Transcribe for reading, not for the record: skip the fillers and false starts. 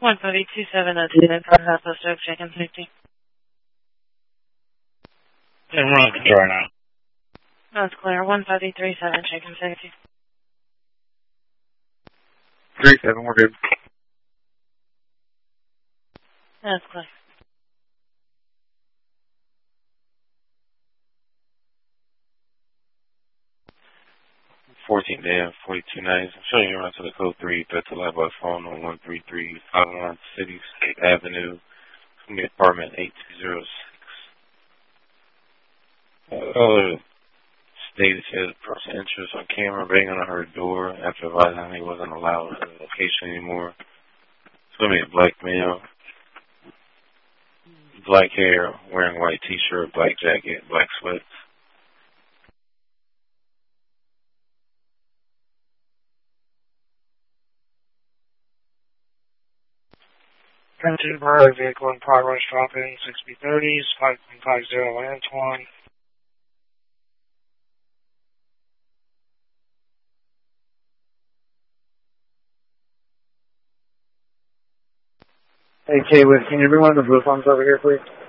152.7 at Southwest Oak, checking safety. Yeah, we're on control now. That's clear. 153.7, checking safety. 3-7, we're good. That's clear. 14 AM, 42 nights. I'm showing you around to the code 3, Delta Live by phone on 13351 City State Avenue. It's going to be apartment 8206. Stated she had a person interest on camera banging on her door after advising he wasn't allowed in the location anymore. It's going to be a black male, black hair, wearing white t-shirt, black jacket, black sweats. Pension Ferrari vehicle in progress, dropping 6B30s, 5.50 Antoine. Hey, Kaywood, can you bring one of the blue phones over here, please?